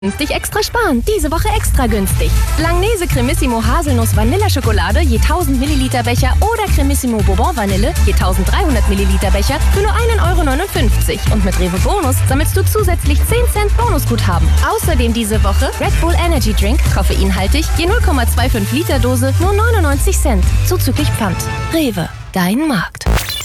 Günstig extra sparen. Diese Woche extra günstig. Langnese Cremissimo Haselnuss Vanilleschokolade je 1000 Milliliter Becher oder Cremissimo Bourbon Vanille je 1300 Milliliter Becher für nur 1,59 €. Und mit Rewe Bonus sammelst du zusätzlich 10 Cent Bonusguthaben. Außerdem diese Woche Red Bull Energy Drink, koffeinhaltig, je 0,25 Liter Dose, nur 99 Cent. Zuzüglich Pfand. Rewe, dein Markt.